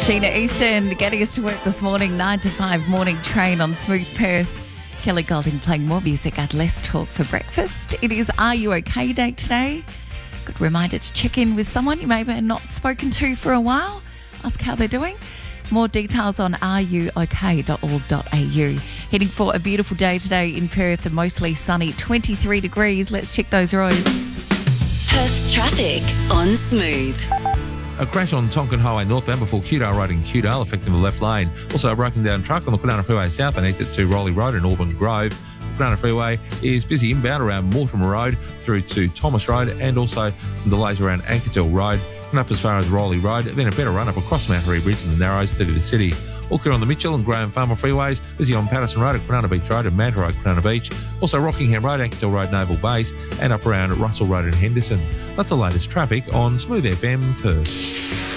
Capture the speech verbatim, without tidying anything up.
Sheena Easton getting us to work this morning, nine to five morning train on Smooth Perth. Kelly Golding playing more music and less talk for breakfast. It is Are You OK Day today. Good reminder to check in with someone you may have not spoken to for a while. Ask how they're doing. More details on are you ok dot org dot a u. Heading for a beautiful day today in Perth and mostly sunny, twenty-three degrees. Let's check those roads. Perth's traffic on Smooth. A crash on Tonkin Highway northbound before Cudale Road in Cudale, affecting the left lane. Also a broken down truck on the Kwinana Freeway south and exit to Rowley Road in Auburn Grove. The Kwinana Freeway is busy inbound around Mortimer Road through to Thomas Road, and also some delays around Ankersdale Road and up as far as Rowley Road, then a better run up across Mount Harry Bridge in the Narrows through the city. All clear on the Mitchell and Graham Farmer freeways, busy on Patterson Road at Kwinana Beach Road and Manta Road, Kwinana Beach. Also Rockingham Road, Ankersdale Road, Naval Base, and up around Russell Road and Henderson. That's the latest traffic on Smooth F M Perth.